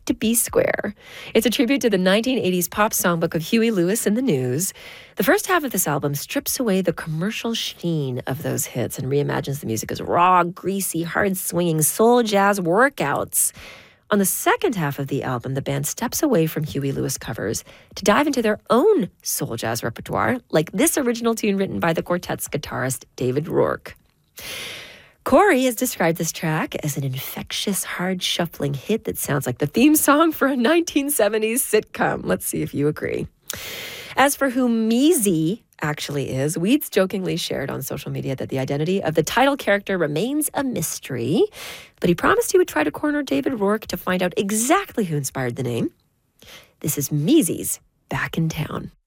to be square. It's a tribute to the 1980s pop songbook of Huey Lewis and the News. The first half of this album strips away the commercial sheen of those hits and reimagines the music as raw, greasy, hard-swinging soul jazz workouts. On the second half of the album, the band steps away from Huey Lewis covers to dive into their own soul jazz repertoire, like this original tune written by the quartet's guitarist David Rourke. Corey has described this track as an infectious, hard-shuffling hit that sounds like the theme song for a 1970s sitcom. Let's see if you agree. As for who Measy actually is, Weeds jokingly shared on social media that the identity of the title character remains a mystery, but he promised he would try to corner David Rourke to find out exactly who inspired the name. This is Measy's Back in Town.